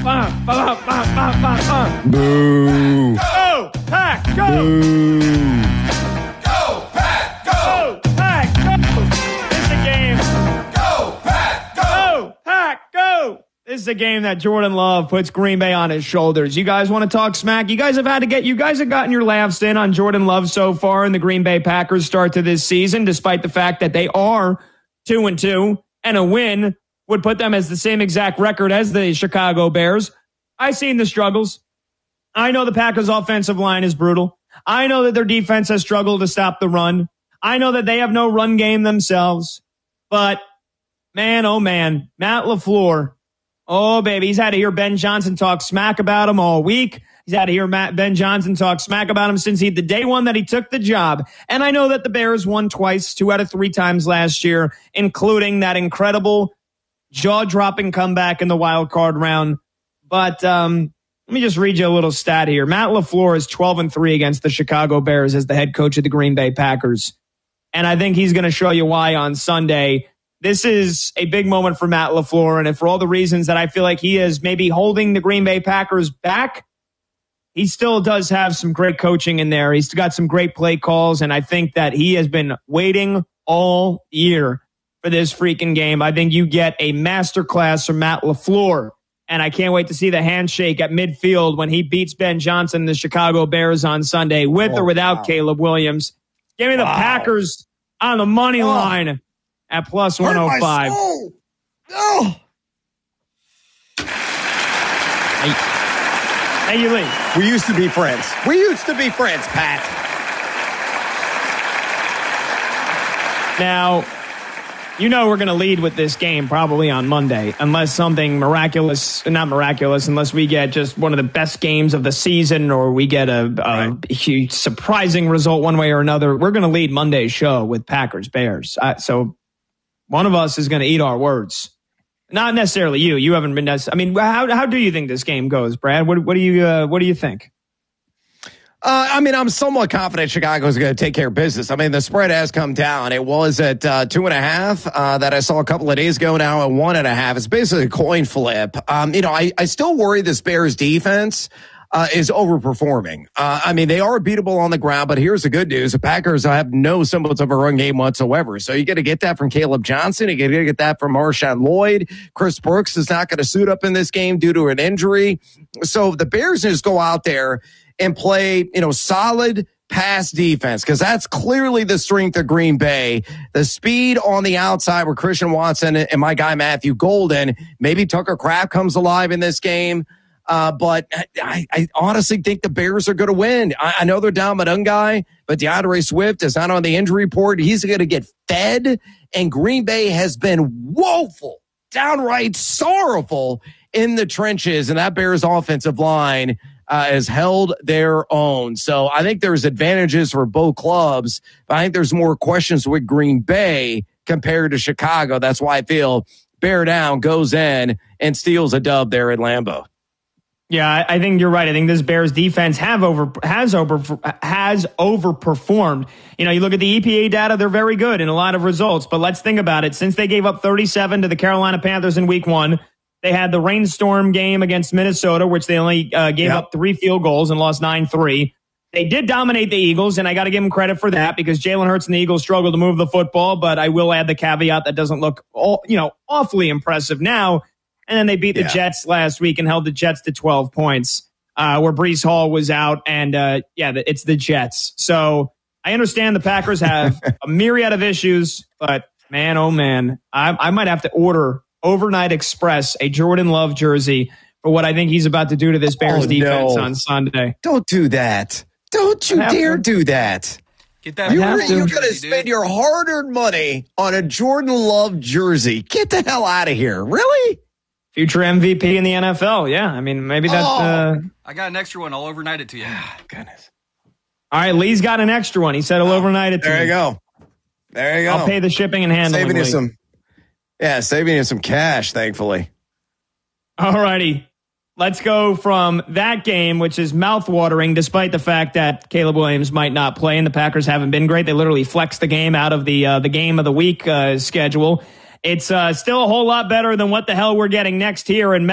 Boo. Go, Pack, go. Boo. Go, Pack, go. Go, Pack, go. This is a game. Go, Pack, go. Go, Pack, go. This is a game that Jordan Love puts Green Bay on his shoulders. You guys want to talk smack? You guys have gotten your laughs in on Jordan Love so far in the Green Bay Packers start to this season, despite the fact that they are 2-2 and a win would put them as the same exact record as the Chicago Bears. I've seen the struggles. I know the Packers' offensive line is brutal. I know that their defense has struggled to stop the run. I know that they have no run game themselves. But, man, oh, man, Matt LaFleur, oh, baby, he's had to hear Ben Johnson talk smack about him all week. He's had to hear Ben Johnson talk smack about him since the day one that he took the job. And I know that the Bears won twice, 2 out of 3 times last year, including that incredible jaw-dropping comeback in the wild card round. But let me just read you a little stat here. Matt LaFleur is 12-3 against the Chicago Bears as the head coach of the Green Bay Packers. And I think he's going to show you why on Sunday. This is a big moment for Matt LaFleur, and for all the reasons that I feel like he is maybe holding the Green Bay Packers back, he still does have some great coaching in there. He's got some great play calls, and I think that he has been waiting all year for this freaking game. I think you get a masterclass from Matt LaFleur, and I can't wait to see the handshake at midfield when he beats Ben Johnson and the Chicago Bears on Sunday, with or without Caleb Williams. Give me the Packers on the money line at plus 105. Oh. Hey, you leave. We used to be friends. Pat. Now, you know we're going to lead with this game probably on Monday, unless something unless we get just one of the best games of the season or we get a huge surprising result one way or another. We're going to lead Monday's show with Packers-Bears. So one of us is going to eat our words. Not necessarily you. You haven't been I mean, how do you think this game goes, Brad? What do you think? I mean, I'm somewhat confident Chicago's going to take care of business. I mean, the spread has come down. It was at 2.5 that I saw a couple of days ago. Now at 1.5. It's basically a coin flip. I still worry this Bears defense is overperforming. I mean, they are beatable on the ground, but here's the good news. The Packers have no semblance of a run game whatsoever. So you got to get that from Caleb Johnson. You got to get that from Marshawn Lloyd. Chris Brooks is not going to suit up in this game due to an injury. So the Bears just go out there and play, solid pass defense, because that's clearly the strength of Green Bay. The speed on the outside with Christian Watson and my guy Matthew Golden. Maybe Tucker Kraft comes alive in this game. But I honestly think the Bears are going to win. I know they're down Madungai, but DeAndre Swift is not on the injury report. He's going to get fed, and Green Bay has been woeful, downright sorrowful in the trenches, and that Bears offensive line has held their own. So I think there's advantages for both clubs, but I think there's more questions with Green Bay compared to Chicago. That's why I feel Bear Down goes in and steals a dub there at Lambeau. Yeah, I think you're right. I think this Bears defense has overperformed. You look at the EPA data, they're very good in a lot of results. But let's think about it. Since they gave up 37 to the Carolina Panthers in week 1, they had the rainstorm game against Minnesota, which they only gave up 3 field goals and lost 9-3. They did dominate the Eagles, and I got to give them credit for that because Jalen Hurts and the Eagles struggled to move the football. But I will add the caveat that doesn't look awfully impressive now. And then they beat the Jets last week and held the Jets to 12 points, where Breece Hall was out. And it's the Jets. So I understand the Packers have a myriad of issues, but man, oh man, I might have to order overnight express a Jordan Love jersey for what I think he's about to do to this Bears defense on Sunday. Don't do that. Don't you dare do that. Get that. You're going to spend your hard-earned money on a Jordan Love jersey. Get the hell out of here. Really? Future MVP in the NFL. Yeah. I mean, maybe that's... I got an extra one. I'll overnight it to you. Goodness. All right. Lee's got an extra one. He said he'll overnight it to There me. you go. There you go. I'll pay the shipping and handling. Saving you some cash, thankfully. All righty. Let's go from that game, which is mouthwatering, despite the fact that Caleb Williams might not play and the Packers haven't been great. They literally flexed the game out of the game of the week schedule. It's still a whole lot better than what the hell we're getting next here in